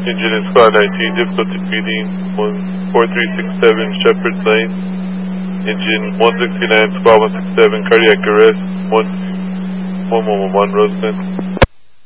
Engine is Squad 19, difficulty reading 14367 Shepherd Lane. Engine 169, Squad 167, cardiac arrest 1111 Roseman.